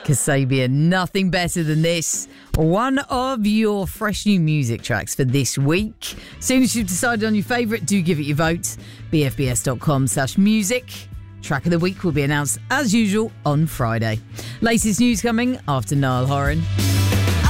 Kasabian, nothing better than this. One of your fresh new music tracks for this week. Soon as you've decided on your favourite, do give it your vote. bfbs.com/music. Track of the week will be announced as usual on Friday. Latest news coming after Niall Horan.